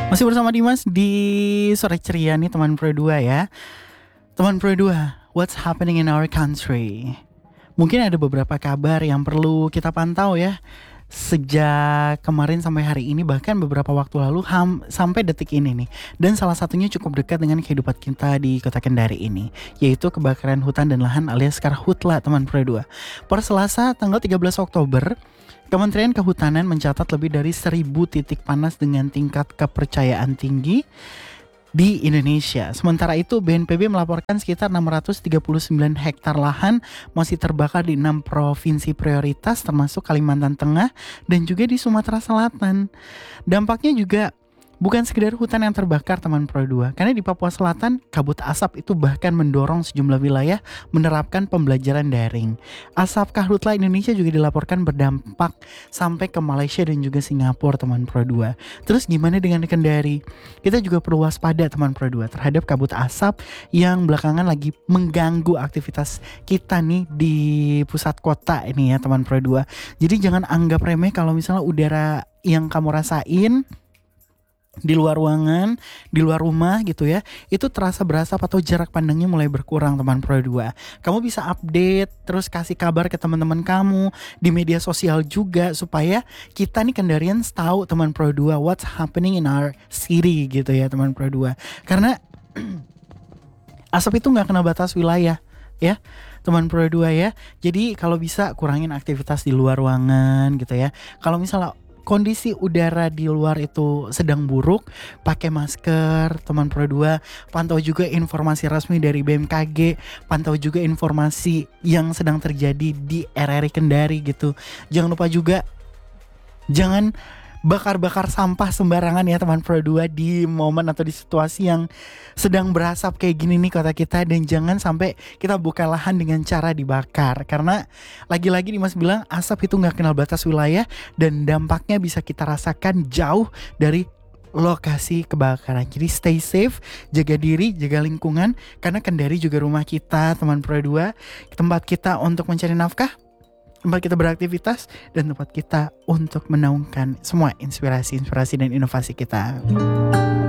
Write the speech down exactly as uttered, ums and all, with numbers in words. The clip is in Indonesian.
Masih bersama Dimas di sore ceria nih teman Pro dua ya. Teman Pro dua, what's happening in our country? Mungkin ada beberapa kabar yang perlu kita pantau ya. Sejak kemarin sampai hari ini, bahkan beberapa waktu lalu ham, sampai detik ini nih. Dan salah satunya cukup dekat dengan kehidupan kita di Kota Kendari ini, yaitu kebakaran hutan dan lahan alias Karhutla teman Pro dua. Per Selasa tanggal tiga belas Oktober, Kementerian Kehutanan mencatat lebih dari seribu titik panas dengan tingkat kepercayaan tinggi di Indonesia. Sementara itu B N P B melaporkan sekitar enam ratus tiga puluh sembilan hektar lahan masih terbakar di enam provinsi prioritas termasuk Kalimantan Tengah dan juga di Sumatera Selatan. Dampaknya juga bukan sekedar hutan yang terbakar teman Pro dua, karena di Papua Selatan kabut asap itu bahkan mendorong sejumlah wilayah menerapkan pembelajaran daring. Asap Karhutla Indonesia juga dilaporkan berdampak sampai ke Malaysia dan juga Singapura teman Pro dua. Terus gimana dengan Kendari? Kita juga perlu waspada teman Pro dua terhadap kabut asap yang belakangan lagi mengganggu aktivitas kita nih di pusat kota ini ya teman Pro dua. Jadi jangan anggap remeh kalau misalnya udara yang kamu rasain di luar ruangan, di luar rumah gitu ya, itu terasa berasap atau jarak pandangnya mulai berkurang teman Pro dua. Kamu bisa update, terus kasih kabar ke teman-teman kamu di media sosial juga, supaya kita nih Kendarians tahu teman Pro dua what's happening in our city gitu ya teman Pro dua. Karena asap itu gak kena batas wilayah ya teman Pro dua ya. Jadi kalau bisa kurangin aktivitas di luar ruangan gitu ya. Kalau misalnya kondisi udara di luar itu sedang buruk, pakai masker teman Pro dua, pantau juga informasi resmi dari B M K G, pantau juga informasi yang sedang terjadi di R R I Kendari gitu. Jangan lupa juga jangan bakar-bakar sampah sembarangan ya teman Pro dua di momen atau di situasi yang sedang berasap kayak gini nih kota kita. Dan jangan sampai kita buka lahan dengan cara dibakar, karena lagi-lagi Dimas bilang asap itu gak kenal batas wilayah dan dampaknya bisa kita rasakan jauh dari lokasi kebakaran. Jadi stay safe, jaga diri, jaga lingkungan, karena Kendari juga rumah kita teman Pro dua, tempat kita untuk mencari nafkah, tempat kita beraktivitas, dan tempat kita untuk menaungkan semua inspirasi-inspirasi dan inovasi kita.